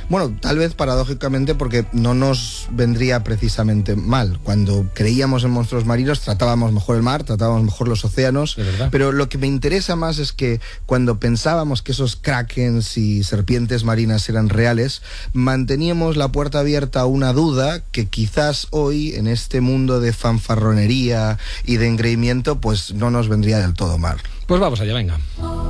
Bueno, tal vez paradójicamente porque no nos vendría precisamente mal. Cuando creíamos en monstruos marinos tratábamos mejor el mar, tratábamos mejor los océanos, pero lo que me interesa más es que cuando pensábamos que esos krakens y serpientes marinas eran reales, manteníamos la puerta abierta a una duda que quizás hoy, en este mundo de fanfarronería y de engreimiento, pues no nos vendría del todo mal. Pues vamos allá, venga.